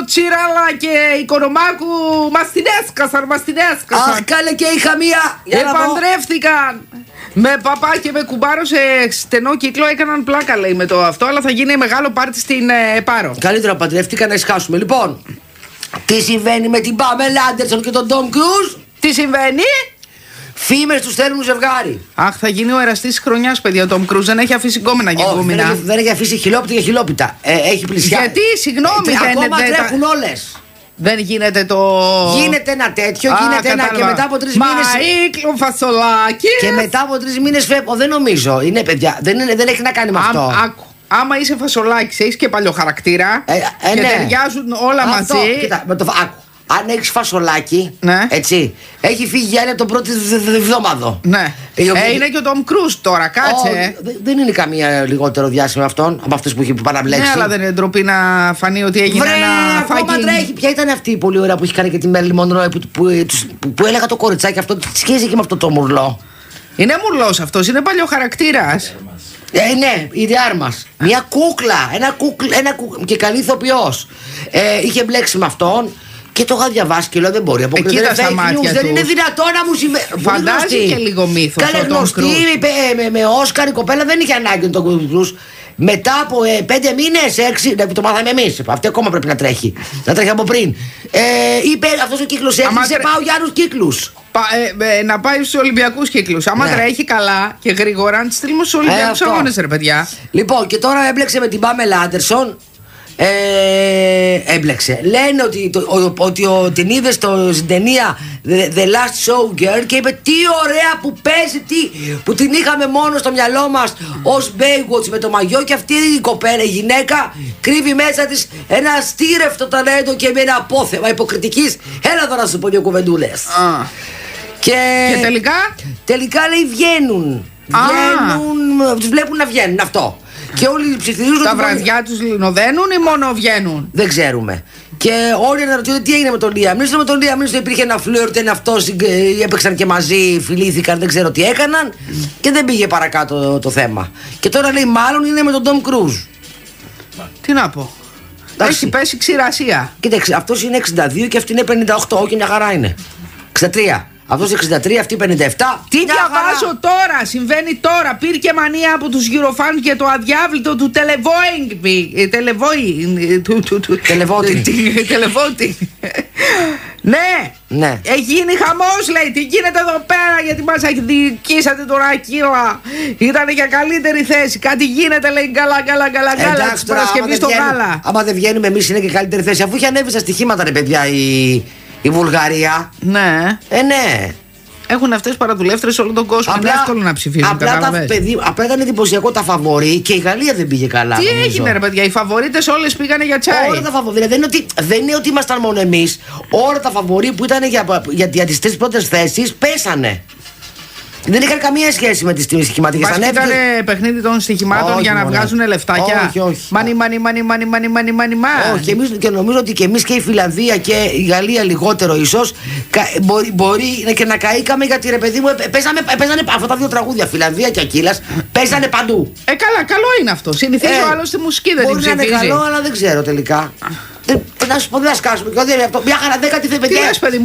Τσίραλα και Οικονομάκου μας την έσκασαν. Αχ, κάλε και είχα μία. Επαντρεύτηκαν. Με παπά και με κουμπάρο σε στενό κύκλο έκαναν πλάκα, λέει, με το αυτό, αλλά θα γίνει μεγάλο πάρτι στην Πάρο. Καλύτερα παντρεύτηκαν να εισχάσουμε. Λοιπόν, τι συμβαίνει με την Πάμελα Άντερσον και τον Τόμ Κρουζ? Τι συμβαίνει? Φήμες του στέλνουν ζευγάρι. Αχ, θα γίνει ο εραστής της χρονιάς, παιδιά. Ο Τόμ Κρουζ δεν έχει αφήσει γκόμενα και γκόμενα. Δεν έχει αφήσει χιλόπιτα για χιλόπιτα. Έχει πλησιάσει. Γιατί, συγγνώμη, ακόμα τρέχουν όλες. Δεν γίνεται το. Γίνεται ένα τέτοιο, γίνεται ένα και μετά από 3 μήνες. Μαΐκλο φασολάκι. Και μετά από 3 μήνες φεύγω. Δεν νομίζω. Είναι παιδιά. Δεν έχει να κάνει με αυτό. Άμα είσαι φασολάκι, έχεις και παλιό χαρακτήρα. Και ναι. ταιριάζουν όλα αυτό, μαζί. Κοίτα, αν έχεις φασολάκι, ναι. Έτσι, έχει φύγει η Άννα τον πρώτο εβδομάδο. Ναι. Είναι και ο Τόμ Κρουζ τώρα, κάτσε. Δεν είναι καμία λιγότερο διάσημη αυτόν από αυτές που έχει παραβλέψει. Ναι, αλλά δεν είναι ντροπή να φανεί ότι έγινε ένα φάκι. Ακόμα τρέχει. Ποια ήταν αυτή η πολύ ωραία που έχει κάνει και τη Μέρλιν Μονρό που έλεγα το κοριτσάκι αυτό, τι σχέση έχει με αυτό το μουρλό? Είναι μουρλός αυτός, είναι παλιό χαρακτήρας. Ναι, η διάρ μας. Μια κούκλα, και καλή ηθοποιός. Είχε μπλέξει με αυτόν. Και το είχα διαβάσει και λέω δεν μπορεί. Κοίτα στα μάτια δεν είναι δυνατόν να μου συμβαίνει. Φαντάζει και λίγο μύθος. Καλέ γνωστή, με Όσκαρ η κοπέλα δεν είχε ανάγκη τον Τόμ Κρουζ. Μετά από 5 μήνες, 6, το μάθαμε εμείς. Αυτή ακόμα πρέπει να τρέχει. Να τρέχει από πριν. Είπε αυτός ο κύκλος έκλεισε, πάω για άλλους κύκλους. Να πάει στους Ολυμπιακούς κύκλους. Άμα τρέχει καλά και γρήγορα, να τη στείλουμε στους Ολυμπιακούς αγώνες, ρε παιδιά. Λοιπόν, και τώρα έμπλεξε με την Πάμελα Άντερσον. Έμπλεξε. Λένε ότι την είδε στην ταινία The Last Show Girl και είπε τι ωραία που παίζει, που την είχαμε μόνο στο μυαλό μας ως Baywatch με το μαγιό, και αυτή η κοπέλα, η γυναίκα, κρύβει μέσα της ένα στήρευτο ταλέντο και με ένα απόθεμα υποκριτικής. Έλα εδώ να σου πω δύο κουβεντούλες. Και τελικά λέει βγαίνουν. Τους βλέπουν να βγαίνουν, αυτό. Και όλοι ψιθυρίζουν. Τα βραδιά τους λινοδένουν ή μόνο βγαίνουν? Δεν ξέρουμε. Και όλοι αναρωτιούνται τι έγινε με τον Λίαμ Νίλσον. Με τον Λίαμ Νίλσον υπήρχε ένα φλερτ, είναι αυτός, έπαιξαν και μαζί, φιλήθηκαν, δεν ξέρω τι έκαναν. Και δεν πήγε παρακάτω το θέμα. Και τώρα λέει μάλλον είναι με τον Τόμ Κρουζ. Τι να πω. Έχει πέσει ξηρασία. Κοίταξε, αυτός είναι 62 και αυτή είναι 58 και μια χαρά είναι. 63. Αυτός 63, αυτή 57. Τι διαβάζω τώρα, συμβαίνει τώρα. Πήρε μανία από τους Eurofans για το αδιάβλητο του Televoting. Ναι, έχει γίνει χαμός, λέει. Τι γίνεται εδώ πέρα, γιατί μας εκδικήσατε τον Ακύλα. Ήτανε για καλύτερη θέση. Κάτι γίνεται, λέει, καλά. Εντάξει, Παρασκευή στο γάλα. Άμα δεν βγαίνουμε εμείς είναι και καλύτερη θέση. Αφού είχε ανέβει στα στοιχήματα, ρε παιδιά, η Βουλγαρία. Ναι. Ναι. Έχουν αυτές παραδουλεύτρες σε όλο τον κόσμο. Είναι εύκολο να ψηφίσουν. Απλά ήταν εντυπωσιακό τα φαβορί και η Γαλλία δεν πήγε καλά. Τι έγινε, ρε παιδιά, οι φαβορίτες όλες πήγανε για τσάι. Όλα τα φαβορί. Δεν είναι ότι ήμασταν μόνο εμείς. Όλα τα φαβορί που ήταν για τις 3 πρώτες θέσεις πέσανε. Δεν είχαν καμία σχέση με τις στοιχηματικές. Ήταν παιχνίδι των στοιχημάτων για να βγάζουν λεφτάκια. Όχι. Μάνι. Όχι, και νομίζω ότι και εμείς και η Φιλανδία και η Γαλλία λιγότερο ίσως μπορεί και να καήκαμε, γιατί ρε παιδί μου παίζανε αυτά τα 2 τραγούδια, Φιλανδία και Ακύλας, παίζανε παντού. Καλά, καλό είναι αυτό. Συνηθίζω άλλωστε τη μουσική δεν την ψηφίζει. Μπορεί να είναι καλό, αλλά δεν ξέρω τελικά. Να σου πω, δεν θα σκάσουμε. Μια χαρά 10η θέση, παιδιά. Τι λες, παιδί μου,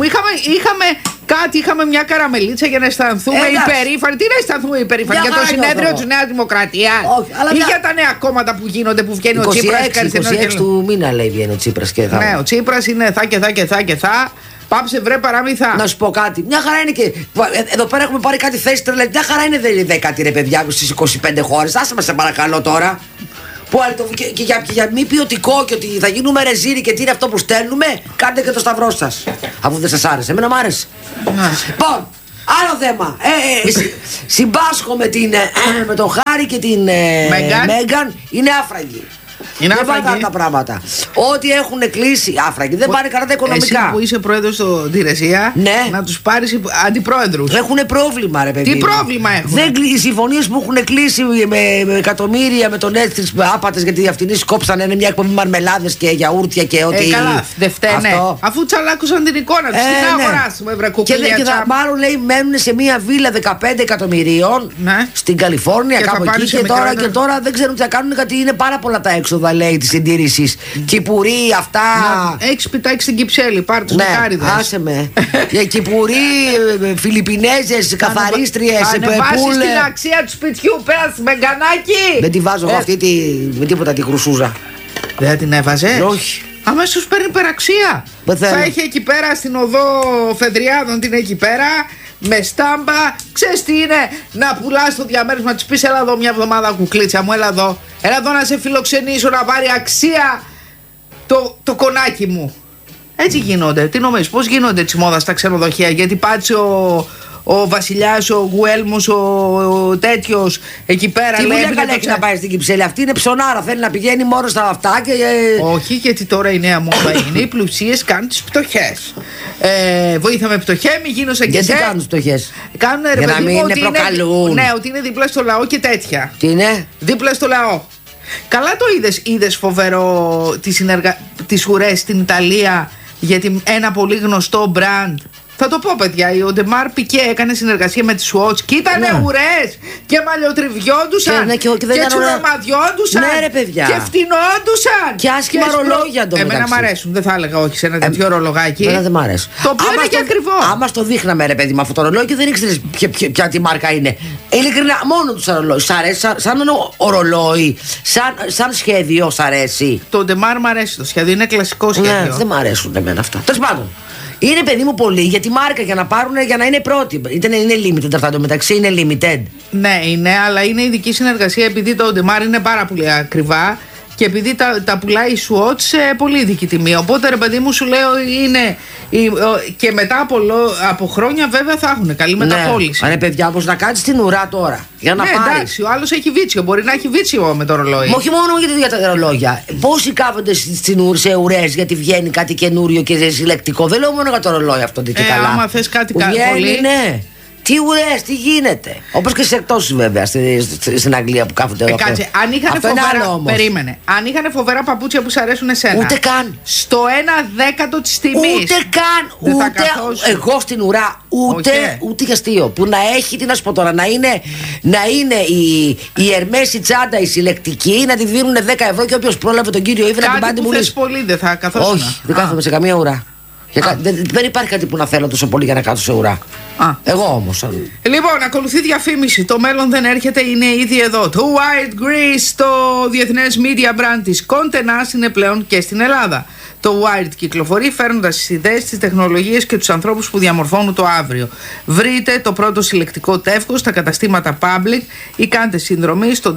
είχαμε μια καραμελίτσα για να αισθανθούμε υπερήφανοι. Τι να αισθανθούμε υπερήφανοι, για το συνέδριο της Νέας Δημοκρατίας ή για τα νέα κόμματα που γίνονται, που βγαίνει ο Τσίπρας? 26 του μήνα λέει βγαίνει ο Τσίπρας και θα. Ναι, ο Τσίπρας είναι θα. Πάψε βρε παραμύθα. Να σου πω κάτι. Μια χαρά είναι και. Εδώ πέρα έχουμε πάρει κάτι θέση τρελή. Μια χαρά είναι 10η ρε παιδιά στις 25 χώρες. Άσε μας σε παρακαλώ τώρα. Και για μη ποιοτικό και ότι θα γίνουμε ρεζίρι και τι είναι αυτό που στέλνουμε, κάντε και το σταυρό σας. Αφού δεν σας άρεσε. Εμένα μ' άρεσε. Λοιπόν, άλλο θέμα. Συμπάσχω με τον Χάρη και την Μέγκαν. Είναι άφραγοι. Δεν πάνε τα πράγματα. Ό,τι έχουν κλείσει άφραγοι. Δεν πάνε καλά τα οικονομικά. Εσύ που είσαι πρόεδρος στην Ρεσία, να τους πάρεις αντιπρόεδρους. Έχουν πρόβλημα, ρε παιδί. Τι πρόβλημα έχουν? Οι συμφωνίες που έχουν κλείσει με εκατομμύρια με τον Έστρις άπατες, γιατί οι αυτοί κόψανε μια εκπομπή μαρμελάδες και γιαούρτια και ό,τι. Καλά, δεν φταίνε. Αφού τσαλάκωσαν την εικόνα τους, τι να αγοράσουμε, βρε κουκκουλιά. Και μάλλον λέει μένουν σε μια βίλα 15 εκατομμυρίων στην Καλιφόρνια, κάπου εκεί. Και τώρα δεν ξέρουν τι θα κάνουν, γιατί είναι πάρα πολλά τα έξοδα. άνοδα, λέει, τη συντήρηση. Κυπουρί, αυτά. Έχεις πιτάξει την Κυψέλη, πάρ' τους δεκάριδες. Άσε με. Κυπουρί, Φιλιππινέζες, καθαρίστριες. Ανεβάσεις την αξία του σπιτιού, πες με γκανάκι. Δεν τη βάζω αυτή με τίποτα τη χρυσούζα. Δεν την έβαζες? Όχι. Αμέσως παίρνει υπεραξία. Θα έχει εκεί πέρα στην οδό Φεδριάδων, την εκεί πέρα, με στάμπα. Ξέρεις τι είναι, να πουλάς το διαμέρισμα, της πεις έλα εδώ μια εβδομάδα κουκλίτσα μου, έλα εδώ να σε φιλοξενήσω, να πάρει αξία το κονάκι μου. Έτσι γίνονται. Τι νομίζεις, πώς γίνονται έτσι μόδα στα ξενοδοχεία? Γιατί πάτησε ο βασιλιάς, ο Γουέλμος, ο τέτοιος εκεί πέρα. Τι δουλειά καλά έχει να πάει στην Κυψέλη? Αυτή είναι ψωνάρα. Θέλει να πηγαίνει μόνο στα αυτά και. Όχι, γιατί τώρα η νέα μόδα είναι οι πλουσίες κάνουν τις πτωχές. Βοήθα με πτωχέ, μη γίνω σαν και εσύ. Γιατί κάνουν τις πτωχές? Κάνουν για να μην είναι προκαλούν. Ναι, ότι είναι δίπλα στο λαό και τέτοια. Τι είναι? Δίπλα στο λαό. Καλά το είδες φοβερό τις ουρές στην Ιταλία, γιατί ένα πολύ γνωστό μπραντ. Θα το πω, παιδιά, ο Ντεμάρ Πικέ έκανε συνεργασία με τη Swatch και ήτανε ουρές και μαλλιοτριβιόντουσαν και τσουρομαδιόντουσαν. Ναι, ρε παιδιά. Και φτηνόντουσαν. Και άσχημα ρολόγια εντωμεταξύ. Εμένα μ' αρέσουν, δεν θα έλεγα όχι σε ένα τέτοιο ρολογάκι. Εμένα δεν μ' αρέσει. Το οποίο είναι και ακριβό. Άμα στο δείχναμε, ρε παιδί, με αυτό το ρολόι δεν ήξερες ποια τη μάρκα είναι. Ειλικρινά, μόνο του ρολόι. Σ' αρέσει σαν ρολόι, σαν σχέδιο, σ' αρέσει? Το Ντεμάρ μ' αρέσει το σχέδιο, είναι κλασικό σχέδιο. Ναι, δεν μ' αρέσουν εμένα αυτά. Τέλος πάντων. Είναι, παιδί μου, πολύ για τη μάρκα, για να πάρουν, για να είναι πρώτη. Είναι limited αυτά, μεταξύ είναι limited. Ναι, είναι, αλλά είναι ειδική συνεργασία επειδή το Ντεμάρ είναι πάρα πολύ ακριβά και επειδή τα πουλάει η Swatch σε πολύ ειδική τιμή. Οπότε, ρε παιδί μου, σου λέω είναι. Και μετά από χρόνια βέβαια θα έχουν καλή μεταπώληση. Ναι, παιδιά, όπως να κάτσει στην ουρά τώρα. Για να πάρει. Εντάξει, ο άλλος έχει βίτσιο. Μπορεί να έχει βίτσιο με το ρολόι. Μα όχι μόνο για τα ρολόγια. Πόσοι κάθονται σε ουρές γιατί βγαίνει κάτι καινούριο και συλλεκτικό? Δεν λέω μόνο για το ρολόι αυτό, δεν είναι καλά. Άμα θες κάτι πολύ. Ναι. Τι ουρές, τι γίνεται. Όπως και σε εκτόσεις βέβαια στην Αγγλία που κάθονται εδώ. Κάτσε, αν είχαν φοβερά. Περίμενε. Αν είχαν φοβερά παπούτσια που σου αρέσουν εσένα. Ούτε καν. Στο 1/10 της τιμής. Ούτε καν. Ούτε εγώ στην ουρά. Ούτε για αστείο. Που να έχει, τι να σου πω τώρα, να είναι η Ερμές η τσάντα η συλλεκτική, να τη δίνουν 10 ευρώ και όποιος πρόλαβε τον κύριο Ήβη να την πάρει. Κάτι που θες πολύ δεν θα καθόσουν. Όχι, δεν κάθομαι σε καμία ουρά. Δεν υπάρχει κάτι που να θέλω τόσο πολύ για να κάτσω σε ουρά. Εγώ όμως. Λοιπόν, ακολουθεί διαφήμιση. Το μέλλον δεν έρχεται, είναι ήδη εδώ. Το Wild Grease, το διεθνές media brand της Conte Nast, είναι πλέον και στην Ελλάδα. Το Wild κυκλοφορεί φέρνοντας τις ιδέες, τις τεχνολογίες και τους ανθρώπους που διαμορφώνουν το αύριο. Βρείτε το πρώτο συλλεκτικό τεύχος στα καταστήματα Public ή κάντε συνδρομή στο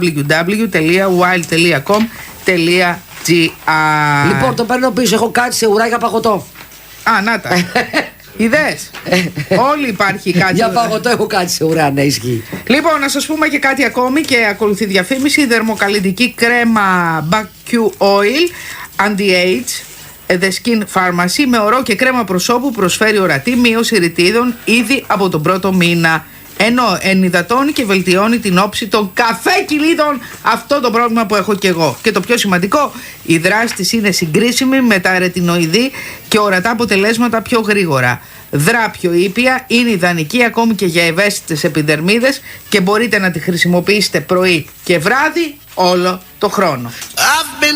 www.wildtelia.com.gr. Λοιπόν, το παίρνω πίσω. Έχω κάτι σε ουρά για παγωτό. Να τα. Είδες. Όλοι υπάρχει κάτι. Για παγωτό έχω κάτι σε ουρά, ναι, ισχύει. Λοιπόν, να σας πούμε και κάτι ακόμη και ακολουθεί διαφήμιση. Δερμοκαλλυντική κρέμα Baku Oil Anti-Age The Skin Pharmacy με ορό και κρέμα προσώπου προσφέρει ορατή μείωση ρητίδων ήδη από τον πρώτο μήνα. Ενώ ενυδατώνει και βελτιώνει την όψη των καφέ κοιλίδων. Αυτό το πρόβλημα που έχω και εγώ. Και το πιο σημαντικό, η δράση της είναι συγκρίσιμη με τα ρετινοειδή και ορατά αποτελέσματα πιο γρήγορα. Δρά πιο ήπια, είναι ιδανική ακόμη και για ευαίσθητες επιδερμίδες και μπορείτε να τη χρησιμοποιήσετε πρωί και βράδυ όλο το χρόνο.